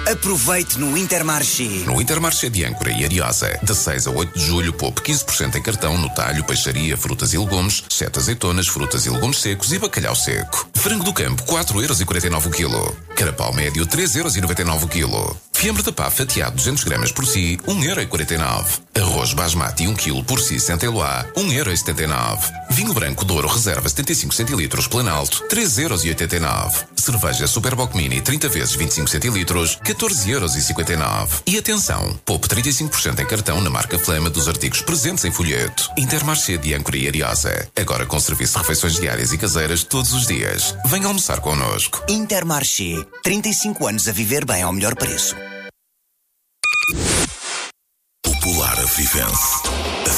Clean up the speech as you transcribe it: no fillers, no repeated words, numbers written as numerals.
Aproveite no Intermarché. No Intermarché de Âncora e Ariosa, de 6 a 8 de julho, poupe 15% em cartão no talho, peixaria, frutas e legumes, exceto azeitonas, frutas e legumes secos e bacalhau seco. Frango do campo, 4,49€ o quilo. Carapau médio, 3,99€ o quilo. Fiambre de pá fatiado 200 gramas por si, 1,49€. Arroz basmati 1 kg por si sem Eloá, 1,79€. Vinho branco Douro Reserva 75 centilitros Planalto, 3,89€. Cerveja Superboc Mini 30 vezes 25 centilitros, 14,59€. E atenção, poupe 35% em cartão na marca Flama dos artigos presentes em folheto. Intermarché de Âncora e Ariosa. Agora com serviço de refeições diárias e caseiras todos os dias. Venha almoçar connosco. Intermarché. 35 anos a viver bem ao melhor preço. Popular Avivense.